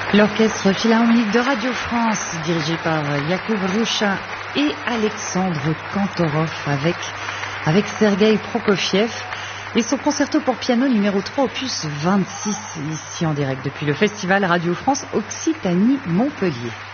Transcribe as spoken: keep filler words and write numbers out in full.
L'orchestre philharmonique de Radio France, dirigé par Yakoub Roucha et Alexandre Kantorov, avec, avec Sergueï Prokofiev, et son concerto pour piano numéro trois, opus vingt-six, ici en direct depuis le Festival Radio France Occitanie Montpellier.